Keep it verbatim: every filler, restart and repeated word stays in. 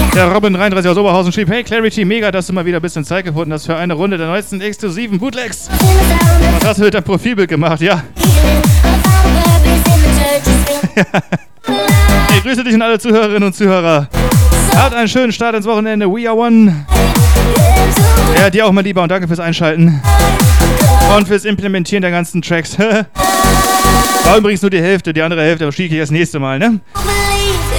Der Robin dreiunddreißig aus Oberhausen schrieb: Hey Clarity, mega, dass du mal wieder ein bisschen Zeit gefunden hast für eine Runde der neuesten exklusiven Bootlegs. Was hast du mit deinem Profilbild gemacht? Ja. Ich grüße dich und alle Zuhörerinnen und Zuhörer. Habt einen schönen Start ins Wochenende. We are one. Ja, dir auch mal lieber und danke fürs Einschalten. Und fürs Implementieren der ganzen Tracks. War übrigens nur die Hälfte, die andere Hälfte schiebe ich das nächste Mal, ne?